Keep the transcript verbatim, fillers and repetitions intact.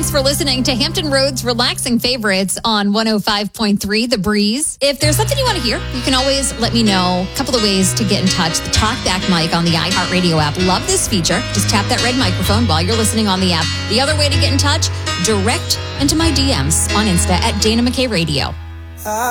Thanks for listening to Hampton Roads Relaxing Favorites on one oh five point three The Breeze. If there's something you want to hear, you can always let me know. A couple of ways to get in touch. The Talkback mic on the iHeartRadio app. Love this feature. Just tap that red microphone while you're listening on the app. The other way to get in touch, direct into my D Ms on Insta at Dana McKay Radio.